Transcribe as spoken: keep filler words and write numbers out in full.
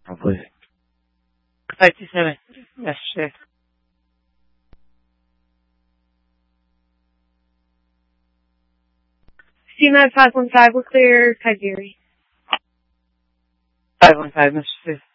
Probably. five two seven. Yes, sir. C M A five one five, we're clear, Kaigiri. five one five, Mister Smith.